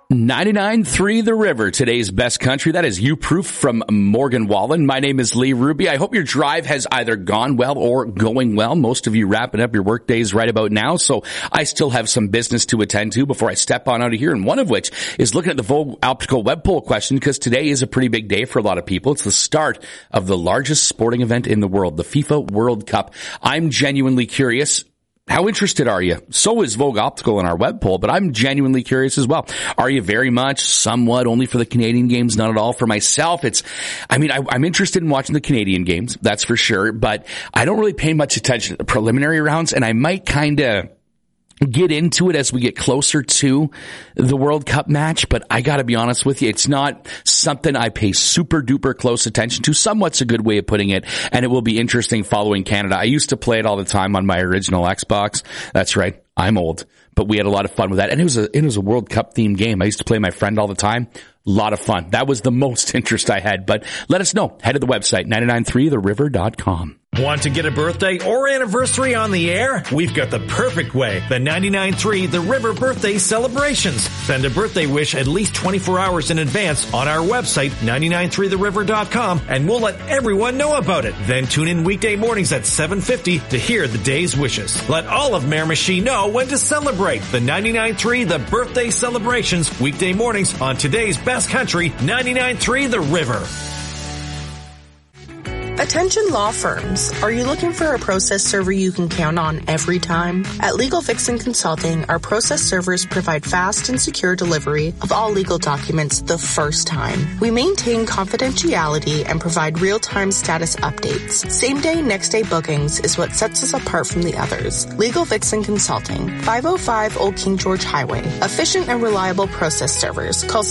99.3 The River, today's best country. That is You Proof from Morgan Wallen. My name is Lee Ruby. I hope your drive has either gone well or going well. Most of you wrapping up your work days right about now, so I still have some business to attend to before I step on out of here, and one of which is looking at the Vogue Optical Web Poll question, because today is a pretty big day for a lot of people. It's the start of the largest sporting event in the world, the FIFA World Cup. I'm genuinely curious. How interested are you? So is Vogue Optical in our web poll, but I'm genuinely curious as well. Are you very much, somewhat, only for the Canadian games, not at all? For myself, I'm interested in watching the Canadian games, that's for sure, but I don't really pay much attention to the preliminary rounds, and I might kind of get into it as we get closer to the World Cup match, but I gotta be honest with you, it's not something I pay super duper close attention to. Somewhat's a good way of putting it, and it will be interesting following Canada. I used to play it all the time on my original Xbox. That's right, I'm old, but we had a lot of fun with that, and it was a World Cup themed game. I used to play my friend all the time. A lot of fun. That was the most interest I had, but let us know. Head to the website, 993theriver.com. Want to get a birthday or anniversary on the air? We've got the perfect way. The 99.3 The River Birthday Celebrations. Send a birthday wish at least 24 hours in advance on our website, 993theriver.com, and we'll let everyone know about it. Then tune in weekday mornings at 7:50 to hear the day's wishes. Let all of Miramichi know when to celebrate. The 99.3 The Birthday Celebrations, weekday mornings on today's best country, 99.3 The River. Attention law firms. Are you looking for a process server you can count on every time? At Legal Fixin Consulting, our process servers provide fast and secure delivery of all legal documents the first time. We maintain confidentiality and provide real-time status updates. Same-day, next-day bookings is what sets us apart from the others. Legal Fixin Consulting, 505 Old King George Highway. Efficient and reliable process servers. Call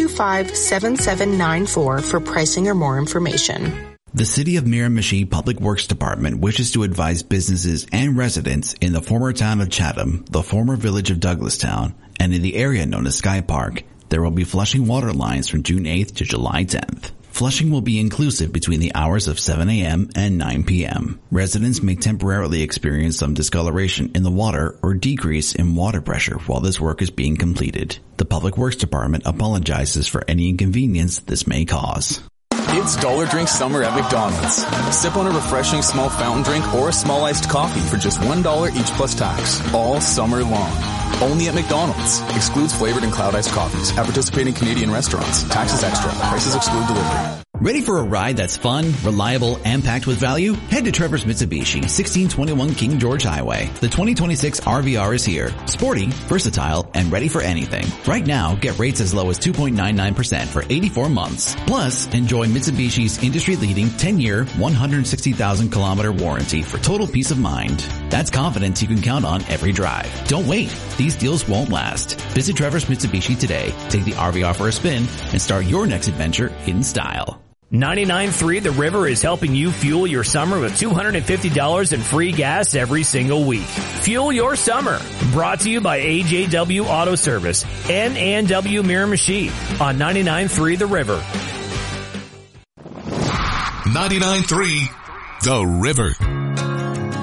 625-7794 for pricing or more information. The City of Miramichi Public Works Department wishes to advise businesses and residents in the former town of Chatham, the former village of Douglastown, and in the area known as Sky Park, there will be flushing water lines from June 8th to July 10th. Flushing will be inclusive between the hours of 7 a.m. and 9 p.m. Residents may temporarily experience some discoloration in the water or decrease in water pressure while this work is being completed. The Public Works Department apologizes for any inconvenience this may cause. It's Dollar Drink Summer at McDonald's. Sip on a refreshing small fountain drink or a small iced coffee for just $1 each plus tax, all summer long. Only at McDonald's. Excludes flavored and cloud iced coffees at participating Canadian restaurants. Taxes extra. Prices exclude delivery. Ready for a ride that's fun, reliable, and packed with value? Head to Trevor's Mitsubishi, 1621 King George Highway. The 2026 RVR is here. Sporty, versatile, and ready for anything. Right now, get rates as low as 2.99% for 84 months. Plus, enjoy Mitsubishi's industry-leading 10-year, 160,000-kilometer warranty for total peace of mind. That's confidence you can count on every drive. Don't wait. These deals won't last. Visit Trevor's Mitsubishi today. Take the RVR for a spin and start your next adventure in style. 99.3 The River is helping you fuel your summer with $250 in free gas every single week. Fuel your summer. Brought to you by AJW Auto Service and A&W Miramichi on 99.3 The River. 99.3 The River.